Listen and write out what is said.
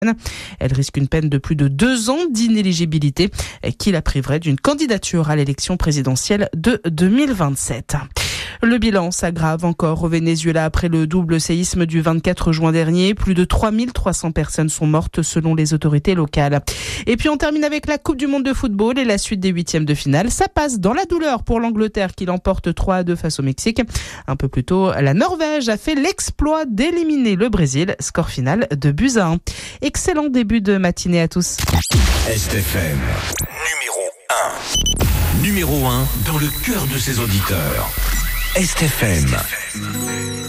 Elle risque une peine de plus de 2 ans d'inéligibilité qui la priverait d'une candidature à l'élection présidentielle de 2027. Le bilan s'aggrave encore au Venezuela après le double séisme du 24 juin dernier. Plus de 3300 personnes sont mortes selon les autorités locales. Et puis on termine avec la Coupe du Monde de football et la suite des huitièmes de finale. Ça passe dans la douleur pour l'Angleterre qui l'emporte 3-2 face au Mexique. Un peu plus tôt, la Norvège a fait l'exploit d'éliminer le Brésil. Score final de 2-1. Excellent début de matinée à tous. STFM, numéro 1 dans le cœur de ses auditeurs. STFM.